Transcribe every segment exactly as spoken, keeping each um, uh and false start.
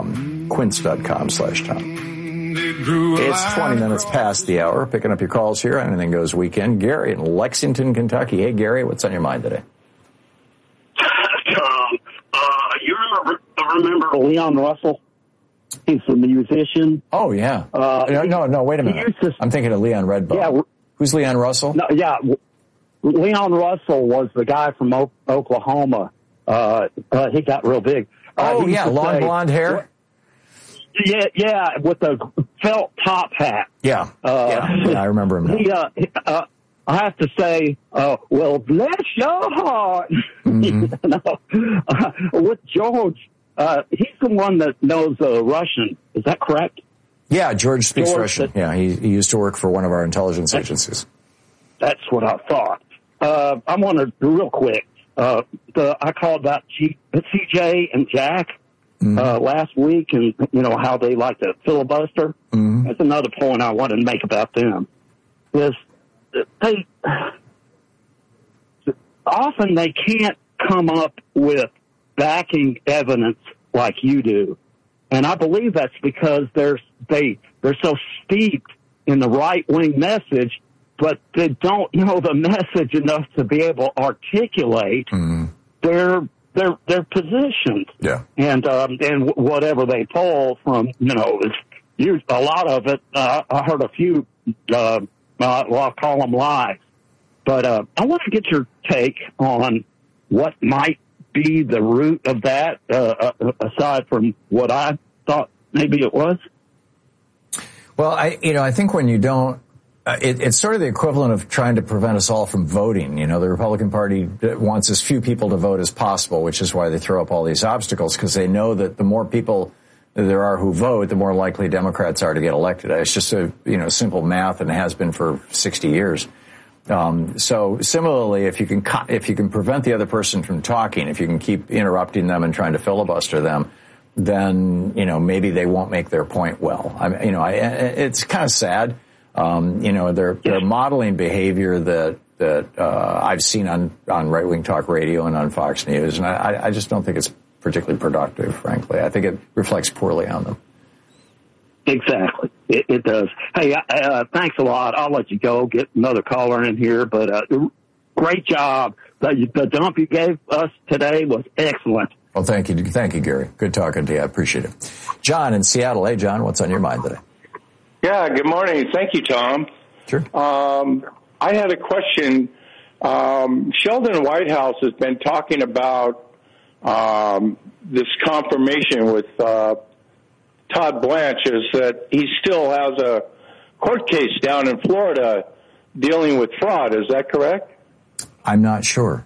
com, quince dot com slash Tom. It's twenty minutes past the hour. Picking up your calls here. Anything Goes Weekend. Gary in Lexington, Kentucky. Hey, Gary, what's on your mind today? Tom, uh, you remember, remember Leon Russell? He's a musician. Oh, yeah. Uh, no, no, no, wait a minute. To, I'm thinking of Leon Redbone. Yeah, who's Leon Russell? No, yeah, Leon Russell was the guy from o- Oklahoma. Uh, uh, he got real big. Uh, oh, yeah, long say, blonde hair? Yeah, yeah, with the felt top hat. Yeah, uh, yeah, yeah I remember him now. He, uh, uh, I have to say, uh, well, bless your heart. Mm-hmm. you know, uh, with George, uh, he's the one that knows uh, Russian. Is that correct? Yeah, George speaks George, Russian. That, yeah, he, he used to work for one of our intelligence that's, agencies. That's what I thought. Uh, I want to, real quick, uh, the, I called about G, C J and Jack. Mm-hmm. Uh, last week, and you know how they like to filibuster. Mm-hmm. That's another point I wanted to make about them. Is they often they can't come up with backing evidence like you do, and I believe that's because they're they they're so steeped in the right wing message, but they don't know the message enough to be able to articulate mm-hmm. their. Their their positions, yeah, and um, and whatever they pull from, you know, is you a lot of it. Uh, I heard a few. Uh, uh, well, I'll call them lies, but uh, I want to get your take on what might be the root of that, uh, aside from what I thought maybe it was. Well, I you know I think when you don't. Uh, it, it's sort of the equivalent of trying to prevent us all from voting. You know, the Republican Party wants as few people to vote as possible, which is why they throw up all these obstacles, because they know that the more people there are who vote, the more likely Democrats are to get elected. It's just a, you know, simple math, and it has been for sixty years. Um, so similarly, if you can, if you can prevent the other person from talking, if you can keep interrupting them and trying to filibuster them, then, you know, maybe they won't make their point well. I mean, you know, I, it's kind of sad. Um, you know, they're, they're modeling behavior that, that, uh, I've seen on, on right-wing talk radio and on Fox News. And I, I just don't think it's particularly productive, frankly. I think it reflects poorly on them. Exactly. It, it does. Hey, uh, thanks a lot. I'll let you go, get another caller in here, but, uh, great job. The, the dump you gave us today was excellent. Well, thank you. Thank you, Gary. Good talking to you. I appreciate it. John in Seattle. Hey, John, what's on your mind today? Yeah, good morning. Thank you, Tom. Sure. Um, I had a question. Um, Sheldon Whitehouse has been talking about um, this confirmation with uh, Todd Blanche is that he still has a court case down in Florida dealing with fraud. Is that correct? I'm not sure.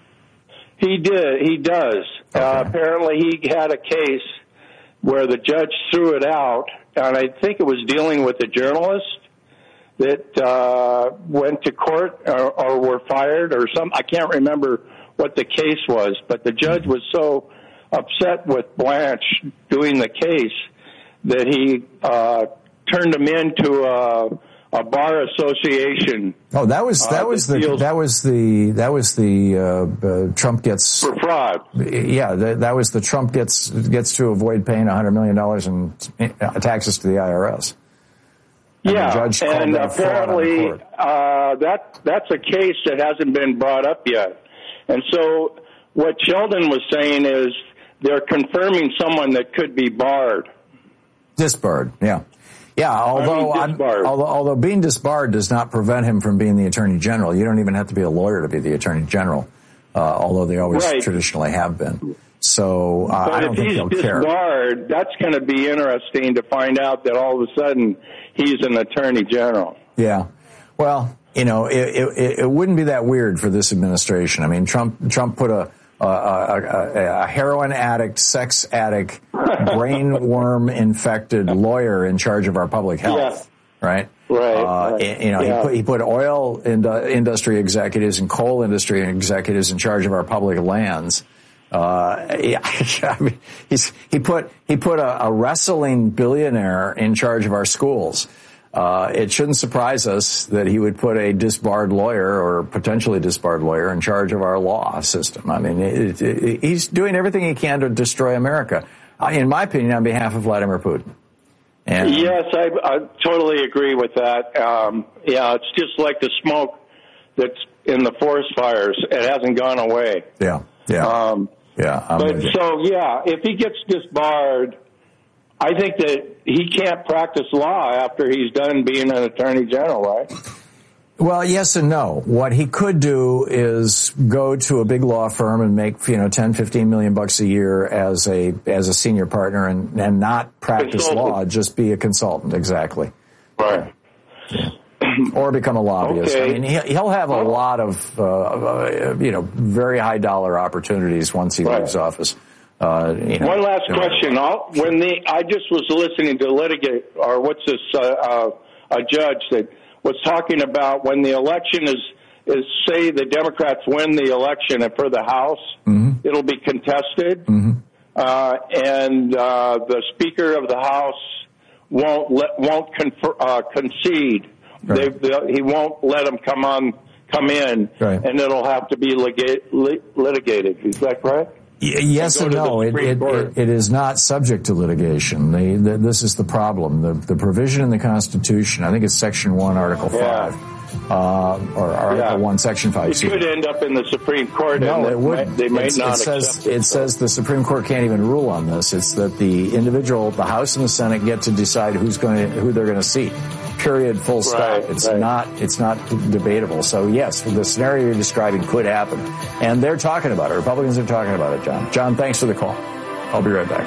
He did. He does. Okay. Uh, apparently he had a case where the judge threw it out, and I think it was dealing with a journalist that uh, went to court or, or were fired or some. I can't remember what the case was, but the judge was so upset with Blanche doing the case that he uh, turned him into a, a bar association. Oh, that was that uh, was the deals. that was the that was the uh, uh, Trump gets for fraud. Yeah, that, that was the Trump gets gets to avoid paying a hundred million dollars in taxes to the I R S. And yeah, and apparently uh, that that's a case that hasn't been brought up yet. And so what Sheldon was saying is they're confirming someone that could be barred. Disbarred, yeah. Yeah, although, I mean, disbarred. although although being disbarred does not prevent him from being the Attorney General. You don't even have to be a lawyer to be the Attorney General, uh, although they always right. traditionally have been. So uh, I don't think he'll care. But if he's disbarred, that's going to be interesting to find out that all of a sudden he's an Attorney General. Yeah. Well, you know, it, it, it wouldn't be that weird for this administration. I mean, Trump Trump put a a, a, a heroin addict, sex addict, brain worm infected lawyer in charge of our public health, yeah. right? Right. Uh, right. You know, yeah. he put he put oil in, uh, industry executives and coal industry executives in charge of our public lands. Uh, yeah, I mean, he's, he put, he put a, a wrestling billionaire in charge of our schools. Uh, it shouldn't surprise us that he would put a disbarred lawyer or potentially disbarred lawyer in charge of our law system. I mean, it, it, he's doing everything he can to destroy America. in my opinion, on behalf of Vladimir Putin. And, yes, I, I totally agree with that. Um, yeah, it's just like the smoke that's in the forest fires. It hasn't gone away. Yeah, yeah, um, yeah. I'm but so, yeah, if he gets disbarred, I think that he can't practice law after he's done being an attorney general, right? Well, yes and no. What he could do is go to a big law firm and make, you know, ten, fifteen million bucks a year as a, as a senior partner and, and not practice Consultant. law, just be a consultant. Exactly. Right. Or become a lobbyist. Okay. I mean, he'll have a lot of, uh, you know, very high dollar opportunities once he right. leaves office. Uh, you know, One last question. I'll, when the, I just was listening to litigate, or what's this, uh, uh, a judge that was talking about when the election is, is say the Democrats win the election and for the House, mm-hmm. it'll be contested, mm-hmm. uh, and uh, the Speaker of the House won't let, won't confer, uh, concede. Right. They, they, he won't let them come on, come in, right. and it'll have to be lit, lit, litigated. Is that correct? Yes and, and no. It, it, it, it is not subject to litigation. The, the, this is the problem. The, the provision in the Constitution, I think it's Section one, Article yeah. five, uh, or Article yeah. one, Section five. It could end up in the Supreme Court. No, and it would. They may it's, not it says, accept it. It says the Supreme Court can't even rule on this. It's that the individual, the House and the Senate, get to decide who's going to, who they're going to seat. Period. Full stop. Right, it's right. not. It's not debatable. So yes, the scenario you're describing could happen, and they're talking about it. Republicans are talking about it. John. John, thanks for the call. I'll be right back.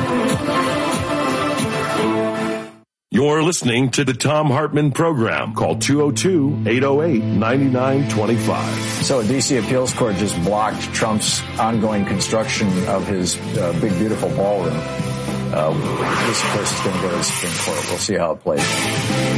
You're listening to the Thom Hartmann Program. Call two oh two, eight oh eight, nine nine two five. So a D C appeals court just blocked Trump's ongoing construction of his uh, big, beautiful ballroom. Uh, this, of course, is going to go to the Supreme Court. We'll see how it plays.